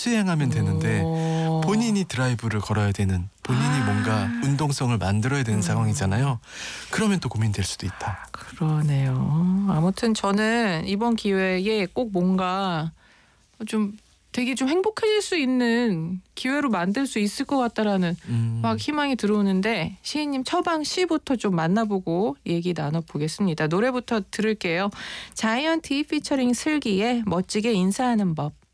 수행하면 되는데 본인이 드라이브를 걸어야 되는, 본인이 뭔가 운동성을 만들어야 되는 상황이잖아요. 그러면 또 고민될 수도 있다. 그러네요. 아무튼 저는 이번 기회에 꼭 뭔가 좀 되게 좀 행복해질 수 있는 기회로 만들 수 있을 것 같다라는 막 희망이 들어오는데 시인님 처방 시부터 좀 만나보고 얘기 나눠보겠습니다. 노래부터 들을게요. 자이언티 피처링 슬기의 멋지게 인사하는 법.